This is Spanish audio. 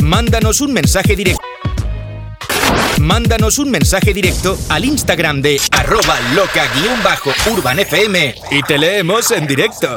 Mándanos un mensaje directo. Mándanos un mensaje directo al Instagram de @loca_urbanfm y te leemos en directo.